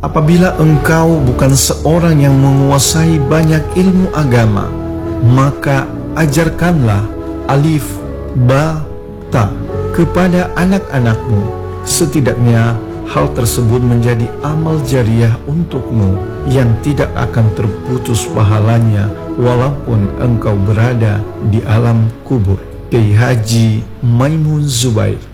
Apabila engkau bukan seorang yang menguasai banyak ilmu agama, maka ajarkanlah alif, ba, ta kepada anak-anakmu. Setidaknya hal tersebut menjadi amal jariah untukmu yang tidak akan terputus pahalanya walaupun engkau berada di alam kubur. Kiai Haji Maimun Zubair.